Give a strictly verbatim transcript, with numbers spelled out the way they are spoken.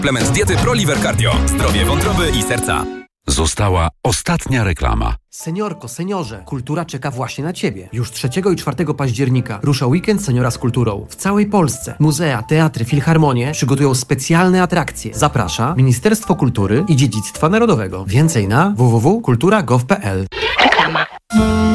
Suplement diety ProLiver Cardio. Zdrowie wątroby i serca. Została ostatnia reklama. Seniorko, seniorze, kultura czeka właśnie na Ciebie. Już trzeciego i czwartego października rusza weekend seniora z kulturą. W całej Polsce muzea, teatry, filharmonie przygotują specjalne atrakcje. Zaprasza Ministerstwo Kultury i Dziedzictwa Narodowego. Więcej na w w w kropka kultura kropka gov kropka p l. Reklama.